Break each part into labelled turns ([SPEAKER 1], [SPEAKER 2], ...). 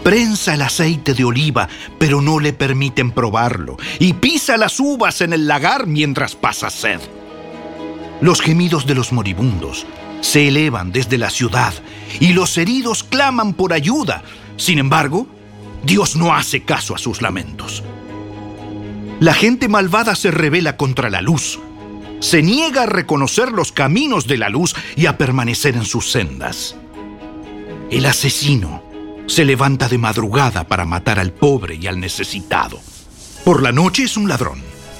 [SPEAKER 1] Prensa el aceite de oliva, pero no le permiten probarlo, y pisa las uvas en el lagar mientras pasa sed. Los gemidos de los moribundos se elevan desde la ciudad, y los heridos claman por ayuda. Sin embargo, Dios no hace caso a sus lamentos. La gente malvada se rebela contra la luz, se niega a reconocer los caminos de la luz y a permanecer en sus sendas. El asesino se levanta de madrugada para matar al pobre y al necesitado. Por la noche es un ladrón.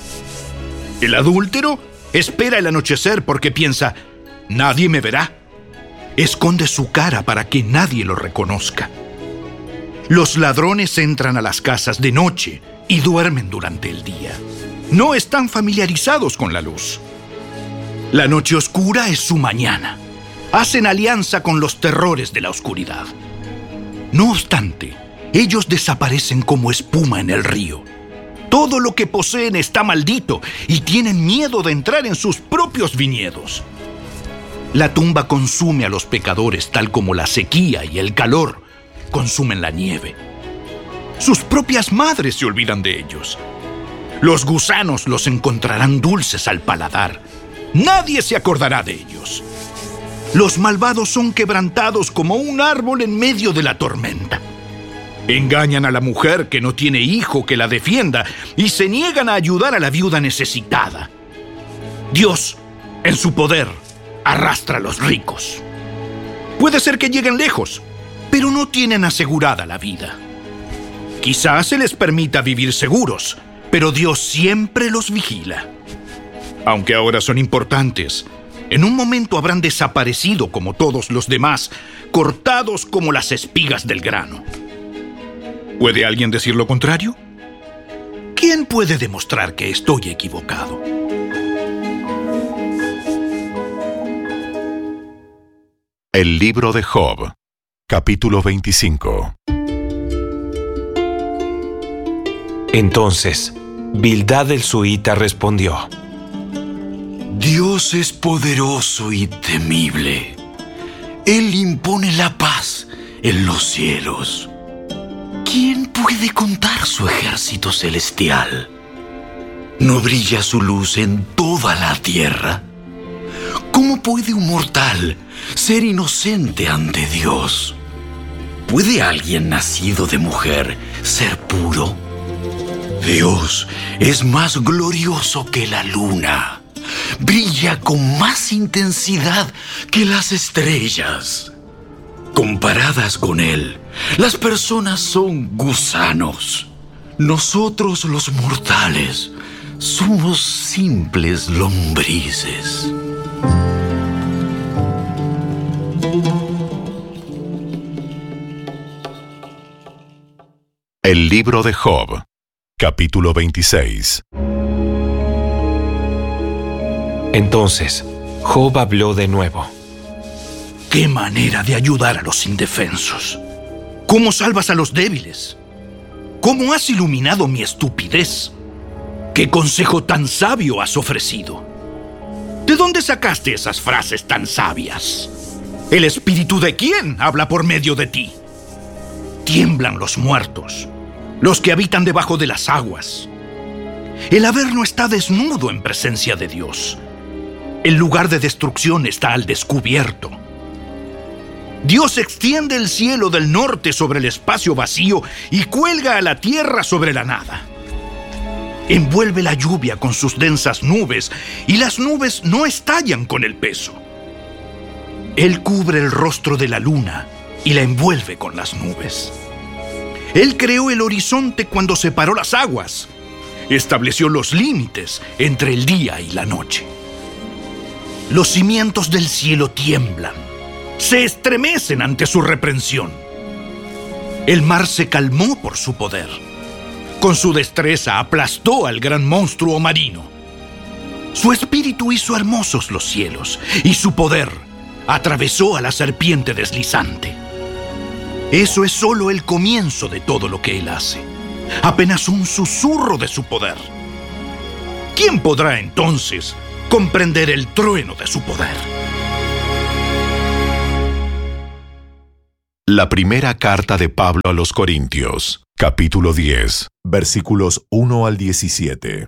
[SPEAKER 1] El adúltero espera el anochecer porque piensa, nadie me verá. Esconde su cara para que nadie lo reconozca. Los ladrones entran a las casas de noche y duermen durante el día. No están familiarizados con la luz. La noche oscura es su mañana. Hacen alianza con los terrores de la oscuridad. No obstante, ellos desaparecen como espuma en el río. Todo lo que poseen está maldito y tienen miedo de entrar en sus propios viñedos. La tumba consume a los pecadores tal como la sequía y el calor consumen la nieve. Sus propias madres se olvidan de ellos. Los gusanos los encontrarán dulces al paladar. Nadie se acordará de ellos. Los malvados son quebrantados como un árbol en medio de la tormenta. Engañan a la mujer que no tiene hijo que la defienda y se niegan a ayudar a la viuda necesitada. Dios, en su poder, arrastra a los ricos. Puede ser que lleguen lejos, pero no tienen asegurada la vida. Quizás se les permita vivir seguros, pero Dios siempre los vigila. Aunque ahora son importantes, en un momento habrán desaparecido como todos los demás, cortados como las espigas del grano. ¿Puede alguien decir lo contrario? ¿Quién puede demostrar que estoy equivocado?
[SPEAKER 2] El libro de Job, capítulo 25.
[SPEAKER 3] Entonces, Bildad el suita respondió:
[SPEAKER 4] Dios es poderoso y temible. Él impone la paz en los cielos. ¿Quién puede contar su ejército celestial? ¿No brilla su luz en toda la tierra? ¿Cómo puede un mortal ser inocente ante Dios? ¿Puede alguien nacido de mujer ser puro? Dios es más glorioso que la luna. Brilla con más intensidad que las estrellas. Comparadas con Él, las personas son gusanos. Nosotros los mortales somos simples lombrices.
[SPEAKER 2] El libro de Job, capítulo 26.
[SPEAKER 3] Entonces, Job habló de nuevo.
[SPEAKER 1] ¡Qué manera de ayudar a los indefensos! ¿Cómo salvas a los débiles? ¿Cómo has iluminado mi estupidez? ¿Qué consejo tan sabio has ofrecido? ¿De dónde sacaste esas frases tan sabias? ¿El espíritu de quién habla por medio de ti? Tiemblan los muertos, los que habitan debajo de las aguas. El Averno está desnudo en presencia de Dios. El lugar de destrucción está al descubierto. Dios extiende el cielo del norte sobre el espacio vacío y cuelga a la tierra sobre la nada. Envuelve la lluvia con sus densas nubes y las nubes no estallan con el peso. Él cubre el rostro de la luna y la envuelve con las nubes. Él creó el horizonte cuando separó las aguas. Estableció los límites entre el día y la noche. Los cimientos del cielo tiemblan, se estremecen ante su reprensión. El mar se calmó por su poder. Con su destreza aplastó al gran monstruo marino. Su espíritu hizo hermosos los cielos y su poder atravesó a la serpiente deslizante. Eso es solo el comienzo de todo lo que él hace, apenas un susurro de su poder. ¿Quién podrá entonces comprender el trueno de su poder?
[SPEAKER 2] La primera carta de Pablo a los Corintios, capítulo 10, versículos 1 al 17.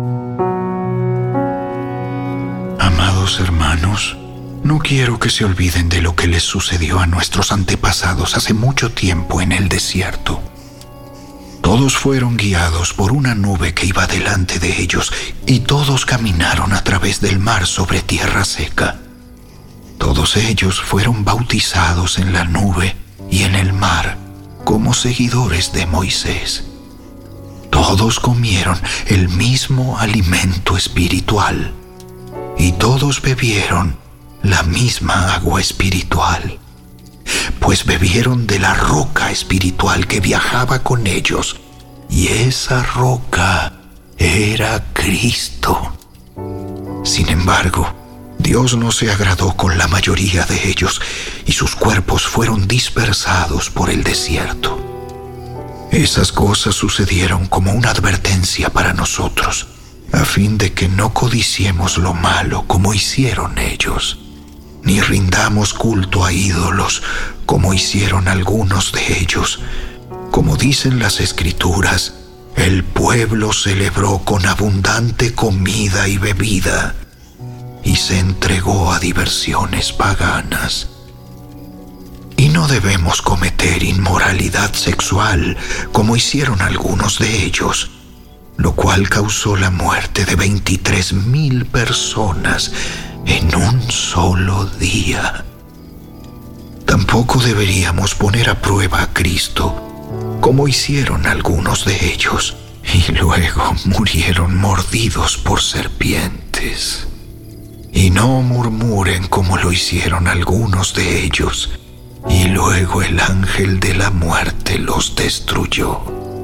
[SPEAKER 1] Amados hermanos, no quiero que se olviden de lo que les sucedió a nuestros antepasados hace mucho tiempo en el desierto. Todos fueron guiados por una nube que iba delante de ellos, y todos caminaron a través del mar sobre tierra seca. Todos ellos fueron bautizados en la nube y en el mar como seguidores de Moisés. Todos comieron el mismo alimento espiritual y todos bebieron la misma agua espiritual, pues bebieron de la roca espiritual que viajaba con ellos, y esa roca era Cristo. Sin embargo, Dios no se agradó con la mayoría de ellos, y sus cuerpos fueron dispersados por el desierto. Esas cosas sucedieron como una advertencia para nosotros, a fin de que no codiciemos lo malo como hicieron ellos, ni rindamos culto a ídolos como hicieron algunos de ellos. Como dicen las Escrituras, el pueblo celebró con abundante comida y bebida, y se entregó a diversiones paganas. Y no debemos cometer inmoralidad sexual como hicieron algunos de ellos, lo cual causó la muerte de 23,000 personas en un solo día. Tampoco deberíamos poner a prueba a Cristo, como hicieron algunos de ellos, y luego murieron mordidos por serpientes. Y no murmuren como lo hicieron algunos de ellos, y luego el ángel de la muerte los destruyó.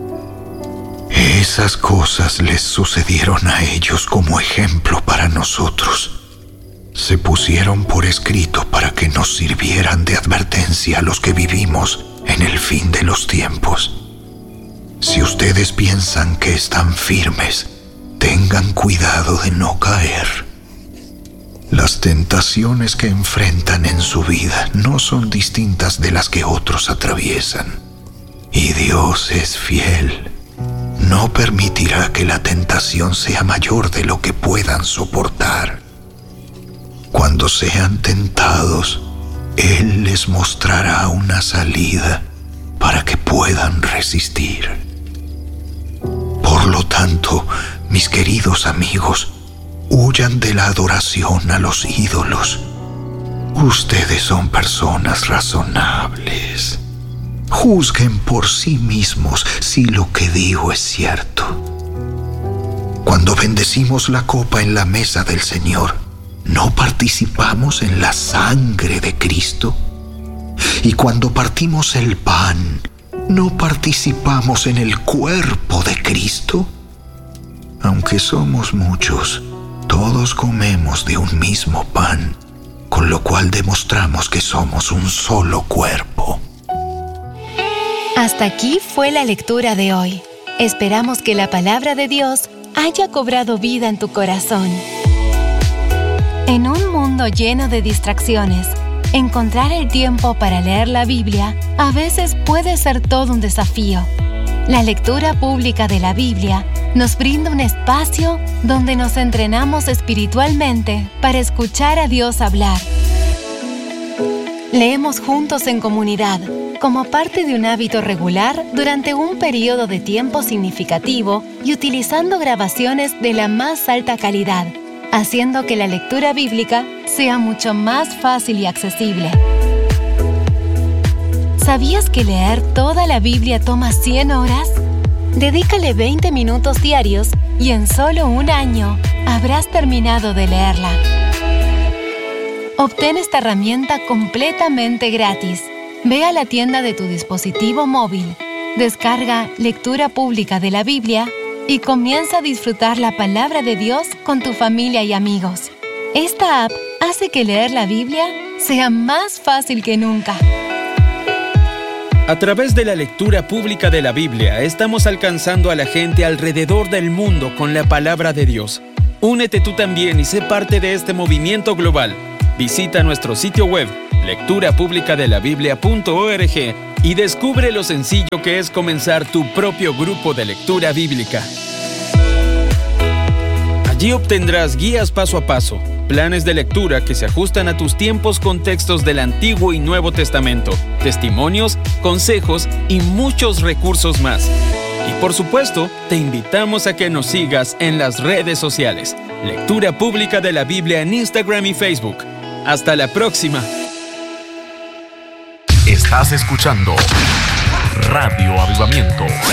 [SPEAKER 1] Esas cosas les sucedieron a ellos como ejemplo para nosotros. Se pusieron por escrito para que nos sirvieran de advertencia a los que vivimos en el fin de los tiempos. Si ustedes piensan que están firmes, tengan cuidado de no caer. Las tentaciones que enfrentan en su vida no son distintas de las que otros atraviesan. Y Dios es fiel. No permitirá que la tentación sea mayor de lo que puedan soportar. Cuando sean tentados, Él les mostrará una salida para que puedan resistir. Por lo tanto, mis queridos amigos, huyan de la adoración a los ídolos. Ustedes son personas razonables. Juzguen por sí mismos si lo que digo es cierto. Cuando bendecimos la copa en la mesa del Señor, ¿no participamos en la sangre de Cristo? Y cuando partimos el pan, ¿no participamos en el cuerpo de Cristo? Aunque somos muchos, todos comemos de un mismo pan, con lo cual demostramos que somos un solo cuerpo.
[SPEAKER 5] Hasta aquí fue la lectura de hoy. Esperamos que la palabra de Dios haya cobrado vida en tu corazón. En un mundo lleno de distracciones, encontrar el tiempo para leer la Biblia a veces puede ser todo un desafío. La lectura pública de la Biblia nos brinda un espacio donde nos entrenamos espiritualmente para escuchar a Dios hablar. Leemos juntos en comunidad, como parte de un hábito regular durante un periodo de tiempo significativo y utilizando grabaciones de la más alta calidad, haciendo que la lectura bíblica sea mucho más fácil y accesible. ¿Sabías que leer toda la Biblia toma 100 horas? Dedícale 20 minutos diarios y en solo un año habrás terminado de leerla. Obtén esta herramienta completamente gratis. Ve a la tienda de tu dispositivo móvil, descarga Lectura Pública de la Biblia y comienza a disfrutar la palabra de Dios con tu familia y amigos. Esta app hace que leer la Biblia sea más fácil que nunca.
[SPEAKER 6] A través de la lectura pública de la Biblia, estamos alcanzando a la gente alrededor del mundo con la palabra de Dios. Únete tú también y sé parte de este movimiento global. Visita nuestro sitio web lecturapublicadelabiblia.org y descubre lo sencillo que es comenzar tu propio grupo de lectura bíblica. Allí obtendrás guías paso a paso, planes de lectura que se ajustan a tus tiempos con textos del Antiguo y Nuevo Testamento, testimonios, consejos y muchos recursos más. Y por supuesto, te invitamos a que nos sigas en las redes sociales. Lectura Pública de la Biblia en Instagram y Facebook. ¡Hasta la próxima!
[SPEAKER 2] Estás escuchando Radio Avivamiento.